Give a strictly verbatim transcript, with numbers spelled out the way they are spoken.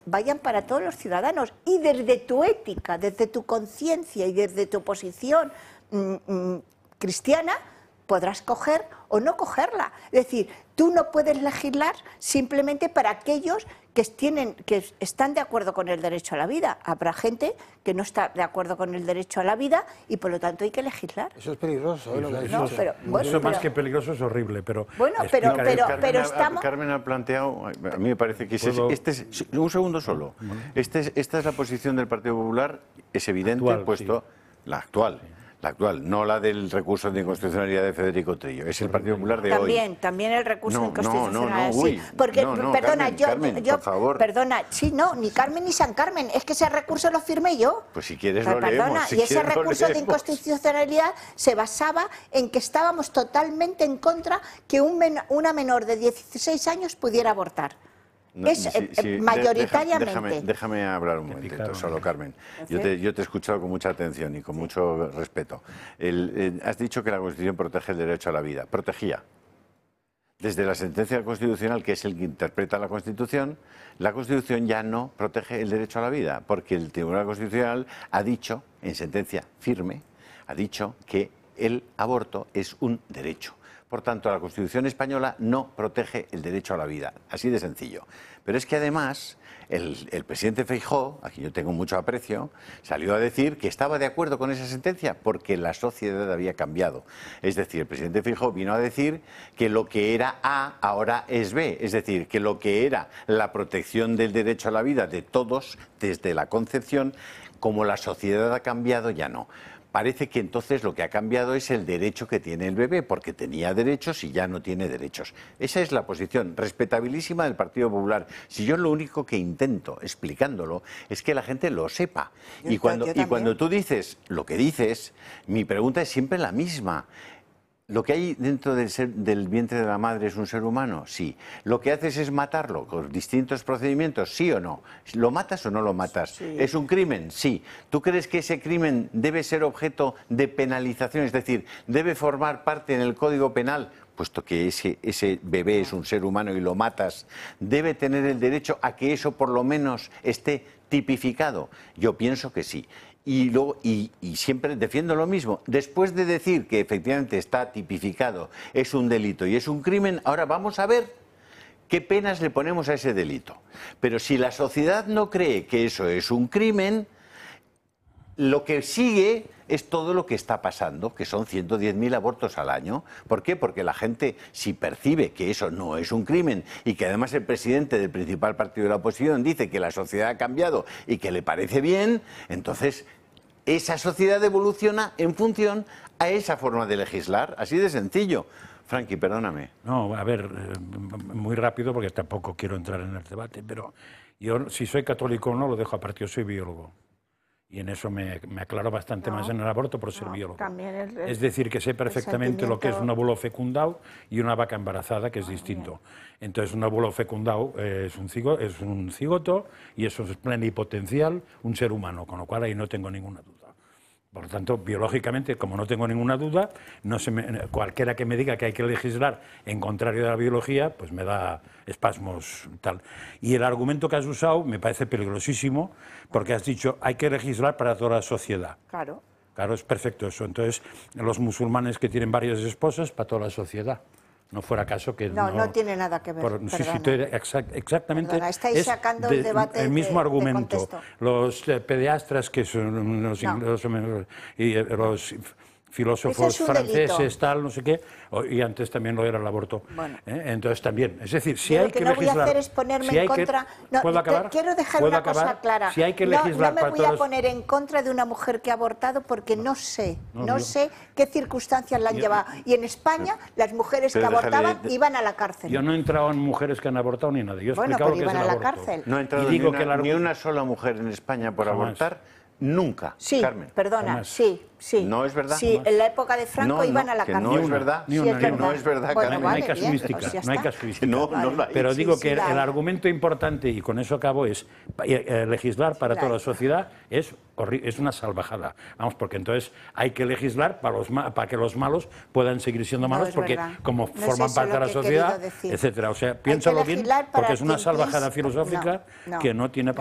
vayan para todos los ciudadanos y desde tu ética, desde tu conciencia y desde tu posición mmm, mmm, cristiana podrás coger o no cogerla. Es decir, tú no puedes legislar simplemente para aquellos que, tienen, que están de acuerdo con el derecho a la vida. Habrá gente que no está de acuerdo con el derecho a la vida y por lo tanto hay que legislar. Eso es peligroso. ¿eh? Lo que eso, eso, pero, bueno, eso pero, más que peligroso es horrible. Pero bueno, pero, pero, Carmen, pero ha, estamos... Carmen ha planteado, a mí me parece que ese, este es, un segundo solo, este es, esta es la posición del Partido Popular, es evidente, actual, puesto sí. la actual. Sí. La actual, no la del recurso de inconstitucionalidad de Federico Trillo, es el Partido Popular de también, hoy. También, también el recurso no, de inconstitucionalidad. No, no, no, uy, sí, porque, no, no, perdona, Carmen, yo, Carmen, yo, por favor. Perdona, sí, no, ni Carmen ni San Carmen, es que ese recurso lo firmé yo. Pues si quieres pero, lo perdona, leemos. Si y ese quieres, recurso de inconstitucionalidad se basaba en que estábamos totalmente en contra que un men una menor de dieciséis años pudiera abortar. No, es sí, sí, mayoritariamente. Déjame, déjame hablar un momentito, solo Carmen. Yo te, yo te he escuchado con mucha atención y con mucho respeto. El, eh, has dicho que la Constitución protege el derecho a la vida. Protegía. Desde la sentencia constitucional, que es el que interpreta la Constitución, la Constitución ya no protege el derecho a la vida, porque el Tribunal Constitucional ha dicho, en sentencia firme, ha dicho que el aborto es un derecho. Por tanto, la Constitución española no protege el derecho a la vida, así de sencillo. Pero es que además el, el presidente Feijóo, a quien yo tengo mucho aprecio, salió a decir que estaba de acuerdo con esa sentencia porque la sociedad había cambiado. Es decir, el presidente Feijóo vino a decir que lo que era A ahora es B. Es decir, que lo que era la protección del derecho a la vida de todos desde la concepción, como la sociedad ha cambiado, ya no. Parece que entonces lo que ha cambiado es el derecho que tiene el bebé, porque tenía derechos y ya no tiene derechos. Esa es la posición respetabilísima del Partido Popular. Si yo lo único que intento, explicándolo, es que la gente lo sepa. Yo, y, cuando, y cuando tú dices lo que dices, mi pregunta es siempre la misma. ¿Lo que hay dentro del, ser, del vientre de la madre es un ser humano? Sí. ¿Lo que haces es matarlo con distintos procedimientos? ¿Sí o no? ¿Lo matas o no lo matas? Sí. ¿Es un crimen? Sí. ¿Tú crees que ese crimen debe ser objeto de penalización? Es decir, ¿debe formar parte en el Código Penal? Puesto que ese, ese bebé es un ser humano y lo matas, ¿debe tener el derecho a que eso por lo menos esté tipificado? Yo pienso que sí. Y, luego, y, y siempre defiendo lo mismo. Después de decir que efectivamente está tipificado, es un delito y es un crimen, ahora vamos a ver qué penas le ponemos a ese delito. Pero si la sociedad no cree que eso es un crimen, lo que sigue es todo lo que está pasando, que son ciento diez mil abortos al año. ¿Por qué? Porque la gente, si percibe que eso no es un crimen y que además el presidente del principal partido de la oposición dice que la sociedad ha cambiado y que le parece bien, entonces esa sociedad evoluciona en función a esa forma de legislar, así de sencillo. Frankie, perdóname. No, a ver, muy rápido porque tampoco quiero entrar en el debate, pero yo si soy católico o no lo dejo aparte, yo soy biólogo. Y en eso me, me aclaro bastante no, más en el aborto por ser no, biólogo. El, el, es decir, que sé perfectamente lo que es un óvulo fecundado y una vaca embarazada, que es distinto. Entonces, un óvulo fecundado es un, cigo, es un cigoto y eso es plenipotencial, un ser humano, con lo cual ahí no tengo ninguna duda. Por lo tanto, biológicamente, como no tengo ninguna duda, no se me, cualquiera que me diga que hay que legislar en contrario de la biología, pues me da espasmos tal. Y el argumento que has usado me parece peligrosísimo, porque has dicho hay que legislar para toda la sociedad. Claro. Claro, es perfecto eso. Entonces, los musulmanes que tienen varias esposas, para toda la sociedad. No fuera caso que no... No, no tiene nada que ver, por, sí, sí, exact, exactamente. Perdona, estáis es sacando de, el debate el mismo de, argumento. De los eh, pediatras, que son los, no. los, y, eh, los filósofos es franceses, delito. Tal, no sé qué, y antes también lo era el aborto. Bueno. ¿Eh? Entonces también, es decir, si Yo hay lo que, que no legislar... voy a hacer es ponerme si en contra... Que, no, ¿Puedo acabar? Quiero dejar ¿Puedo una acabar? cosa clara. Si hay que no, legislar no me para voy todos... a poner en contra de una mujer que ha abortado porque no, no sé, no, no yo... sé qué circunstancias la han yo... llevado. Y en España las mujeres pero que abortaban déjale... iban a la cárcel. Yo no he entrado en mujeres que han abortado ni nada. Yo he bueno, explicado pero lo que iban es el a la aborto. cárcel. No ha entrado y digo ni, una, que la... ni una sola mujer en España por Jamás. abortar. Nunca, Sí, Carmen. perdona, Jamás. sí, sí. ¿No es verdad? Sí, en la época de Franco No, iban no, a la que cárcel. no es verdad. Ni Sí, una, es ni verdad. una. No es verdad, Bueno, Carmen. No hay vale, bien, casuística, pues ya no hay está. casuística. No, no Vale. la hay. Pero digo que el, Sí, el vale. argumento importante, y con eso acabo, es eh, eh, legislar para Sí, toda la vale. sociedad es, horri- es una salvajada. Vamos, porque entonces hay que legislar para, los ma- para que los malos puedan seguir siendo No, malos, es porque verdad. como No es forman eso parte de lo la que he sociedad, querido decir. etcétera. O sea, Hay que piénsalo bien, legislar para porque es una quien salvajada piensa- filosófica No, no. que no tiene